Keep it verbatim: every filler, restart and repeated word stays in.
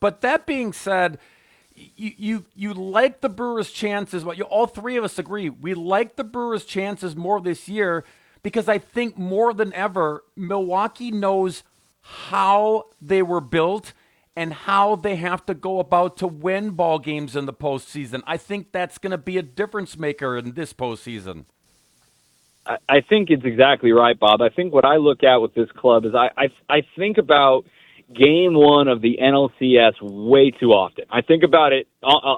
But that being said, you you, you like the Brewers' chances. Well, you, all three of us agree. We like the Brewers' chances more this year because I think more than ever, Milwaukee knows how they were built and how they have to go about to win ball games in the postseason. I think that's going to be a difference maker in this postseason. I, I think it's exactly right, Bob. I think what I look at with this club is I, I, I think about game one of the N L C S way too often. I think about it uh,